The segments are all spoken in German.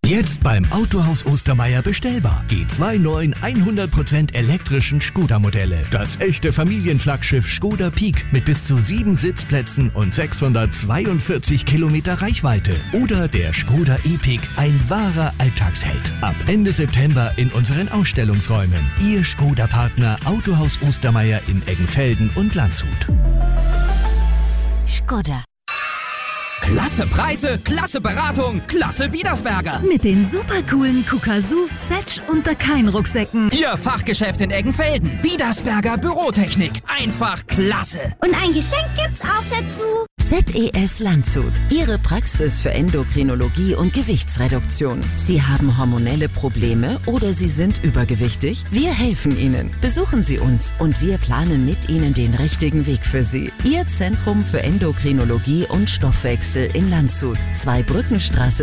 Jetzt beim Autohaus Ostermeier bestellbar. Die zwei neuen 100% elektrischen Skoda-Modelle. Das echte Familienflaggschiff Skoda Peak mit bis zu 7 Sitzplätzen und 642 Kilometer Reichweite. Oder der Skoda E-Pick, ein wahrer Alltagsheld. Ab Ende September in unseren Ausstellungsräumen. Ihr Skoda-Partner Autohaus Ostermeier in Eggenfelden und Landshut. Skoda. Klasse Preise, klasse Beratung, klasse Biedersberger. Mit den super coolen Kukasu, Setsch und Dakein-Rucksäcken. Ihr Fachgeschäft in Eggenfelden. Biedersberger Bürotechnik. Einfach klasse. Und ein Geschenk gibt's auch dazu. ZES Landshut. Ihre Praxis für Endokrinologie und Gewichtsreduktion. Sie haben hormonelle Probleme oder Sie sind übergewichtig? Wir helfen Ihnen. Besuchen Sie uns und wir planen mit Ihnen den richtigen Weg für Sie. Ihr Zentrum für Endokrinologie und Stoffwechsel in Landshut. 2 Brückenstraße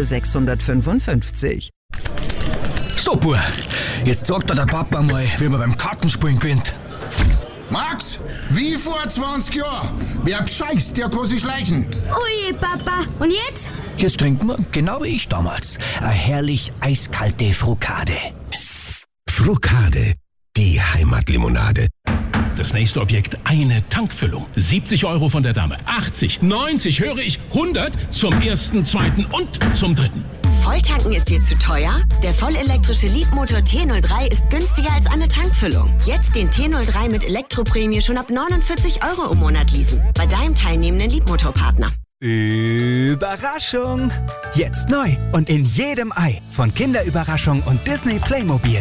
655. So, Bub, jetzt sagt der Papa mal, wie man beim Kartenspielen gewinnt. Max, wie vor 20 Jahren. Wer bescheißt, der kann sich schleichen. Oje, Papa. Und jetzt? Jetzt trinken wir, genau wie ich damals, eine herrlich eiskalte Frukade. Frukade, die Heimatlimonade. Das nächste Objekt, eine Tankfüllung. 70 € von der Dame. 80, 90, höre ich, 100 zum ersten, zweiten und zum dritten. Volltanken ist dir zu teuer? Der vollelektrische Leapmotor T03 ist günstiger als eine Tankfüllung. Jetzt den T03 mit Elektroprämie schon ab 49 € im Monat leasen. Bei deinem teilnehmenden Leapmotor-Partner. Überraschung! Jetzt neu und in jedem Ei von Kinderüberraschung und Disney Playmobil.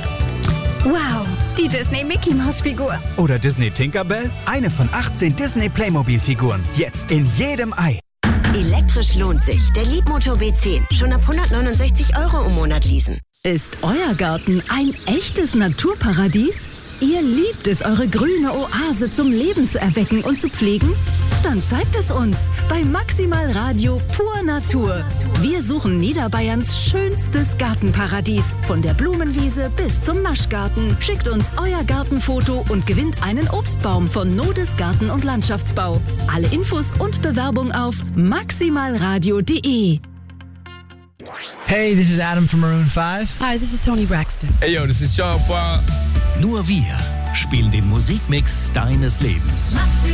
Wow, die Disney-Mickey-Maus-Figur. Oder Disney Tinkerbell, eine von 18 Disney Playmobil-Figuren. Jetzt in jedem Ei. Elektrisch lohnt sich. Der Leapmotor B10. Schon ab 169 € im Monat leasen. Ist euer Garten ein echtes Naturparadies? Ihr liebt es, eure grüne Oase zum Leben zu erwecken und zu pflegen? Dann zeigt es uns bei Maximal Radio Pur Natur. Wir suchen Niederbayerns schönstes Gartenparadies. Von der Blumenwiese bis zum Naschgarten. Schickt uns euer Gartenfoto und gewinnt einen Obstbaum von Nodes Garten- und Landschaftsbau. Alle Infos und Bewerbung auf maximalradio.de. Hey, this is Adam from Maroon 5. Hi, this is Toni Braxton. Hey, yo, this is Sean Paul. Nur wir spielen den Musikmix deines Lebens.